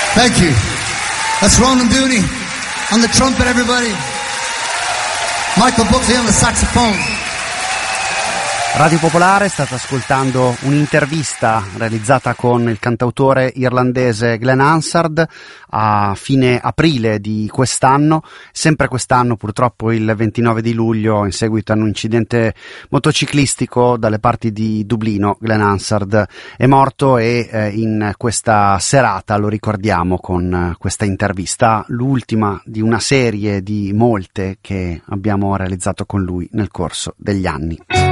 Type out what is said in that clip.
Thank you. That's Ronan Dooney on the trumpet, everybody. Michael Buckley on the saxophone. Radio Popolare, state ascoltando un'intervista realizzata con il cantautore irlandese Glenn Hansard a fine aprile di quest'anno. Sempre quest'anno, purtroppo il 29 di luglio, in seguito a un incidente motociclistico dalle parti di Dublino, Glenn Hansard è morto e in questa serata lo ricordiamo con questa intervista, l'ultima di una serie di molte che abbiamo realizzato con lui nel corso degli anni.